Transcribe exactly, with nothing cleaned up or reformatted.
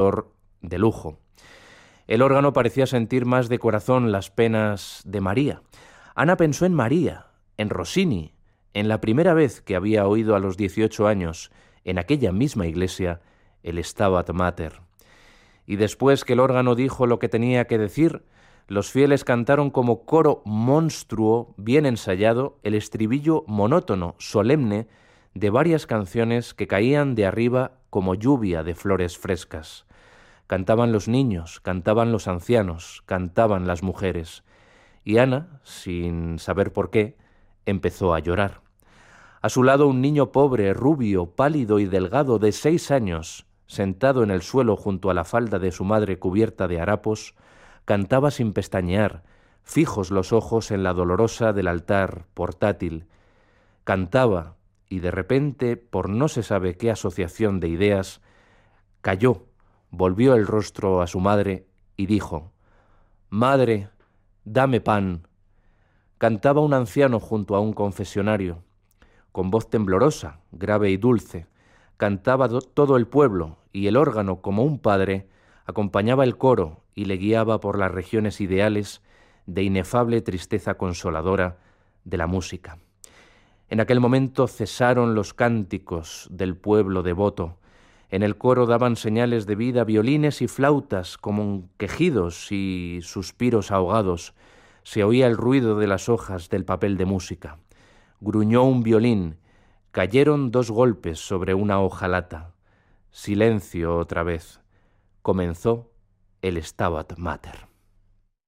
color de lujo. El órgano parecía sentir más de corazón las penas de María. Ana pensó en María, en Rossini, en la primera vez que había oído a los dieciocho años, en aquella misma iglesia, el Stabat Mater. Y después que el órgano dijo lo que tenía que decir, los fieles cantaron como coro monstruo, bien ensayado, el estribillo monótono, solemne, de varias canciones que caían de arriba como lluvia de flores frescas. Cantaban los niños, cantaban los ancianos, cantaban las mujeres. Y Ana, sin saber por qué, empezó a llorar. A su lado un niño pobre, rubio, pálido y delgado de seis años, sentado en el suelo junto a la falda de su madre cubierta de harapos, cantaba sin pestañear, fijos los ojos en la dolorosa del altar portátil. Cantaba y de repente, por no se sabe qué asociación de ideas, cayó, volvió el rostro a su madre y dijo: «Madre, dame pan». Cantaba un anciano junto a un confesionario. Con voz temblorosa, grave y dulce, cantaba do- todo el pueblo, y el órgano, como un padre, acompañaba el coro y le guiaba por las regiones ideales de inefable tristeza consoladora de la música. En aquel momento cesaron los cánticos del pueblo devoto. En el coro daban señales de vida violines y flautas como quejidos y suspiros ahogados. Se oía el ruido de las hojas del papel de música. Gruñó un violín. Cayeron dos golpes sobre una hojalata. Silencio otra vez. Comenzó el Stabat Mater.